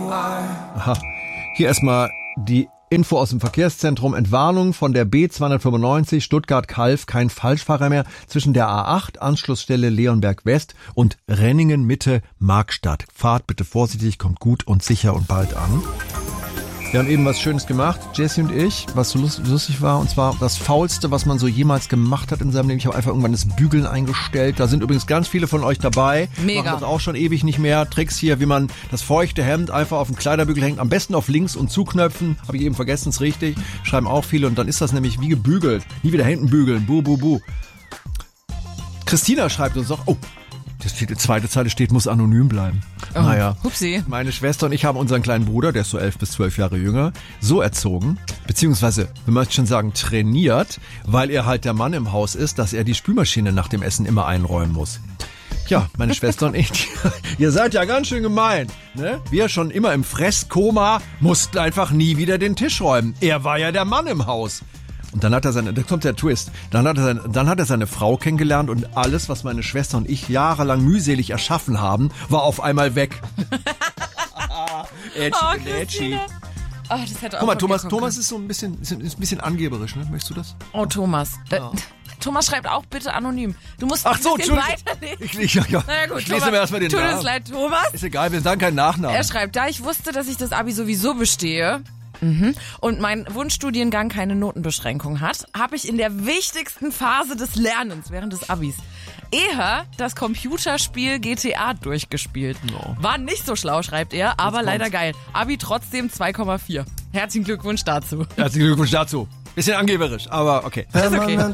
Aha. Hier erstmal die Info aus dem Verkehrszentrum. Entwarnung von der B295 Stuttgart-Kalf. Kein Falschfahrer mehr zwischen der A8, Anschlussstelle Leonberg West und Renningen Mitte, Markstadt. Fahrt bitte vorsichtig, kommt gut und sicher und bald an. Wir haben eben was Schönes gemacht, Jessie und ich, was so lustig war. Und zwar das Faulste, was man so jemals gemacht hat in seinem Leben. Ich habe einfach irgendwann das Bügeln eingestellt. Da sind übrigens ganz viele von euch dabei. Mega. Machen das auch schon ewig nicht mehr. Tricks hier, wie man das feuchte Hemd einfach auf den Kleiderbügel hängt. Am besten auf links und zuknöpfen. Habe ich eben vergessen, ist richtig. Schreiben auch viele. Und dann ist das nämlich wie gebügelt. Nie wieder hinten bügeln. Bu, bu, bu. Christina schreibt uns noch, die zweite Zeile steht, muss anonym bleiben. Oh, naja. Hupsi. Meine Schwester und ich haben unseren kleinen Bruder, der ist so 11 bis 12 Jahre jünger, so erzogen, beziehungsweise, wir möchten schon sagen, trainiert, weil er halt der Mann im Haus ist, dass er die Spülmaschine nach dem Essen immer einräumen muss. Ja, meine Schwester und ich, ihr seid ja ganz schön gemein, ne? Wir schon immer im Fresskoma mussten einfach nie wieder den Tisch räumen. Er war ja der Mann im Haus. Und dann hat er da kommt der Twist, dann hat er seine Frau kennengelernt und alles, was meine Schwester und ich jahrelang mühselig erschaffen haben, war auf einmal weg. Ätschi. Oh, das hätte auch Guck mal, Thomas ist so ein bisschen angeberisch, ne? Möchtest du das? Oh, Thomas. Ja. Thomas schreibt auch bitte anonym. Du musst ein bisschen weiterlesen. Ich lese mir erstmal den Tut Namen. es leid, Thomas. Ist egal, wir sagen keinen Nachnamen. Er schreibt, da ich wusste, dass ich das Abi sowieso bestehe und mein Wunschstudiengang keine Notenbeschränkung hat, habe ich in der wichtigsten Phase des Lernens während des Abis eher das Computerspiel GTA durchgespielt. No. War nicht so schlau, schreibt er, aber leider geil. Abi trotzdem 2,4. Herzlichen Glückwunsch dazu. Herzlichen Glückwunsch dazu. Bisschen angeberisch, aber okay. Ist okay.